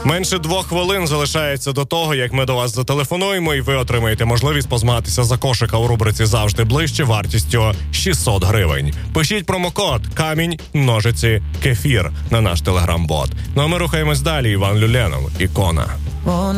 Менше 2 хвилин залишається до того, як ми до вас зателефонуємо, і ви отримаєте можливість позмагатися за кошика у рубриці «Завжди ближче» вартістю 600 гривень. Пишіть промокод «Камінь, ножиці, кефір» на наш телеграм-бот. Ну а ми рухаємось далі. Іван Люленов, «Ікона».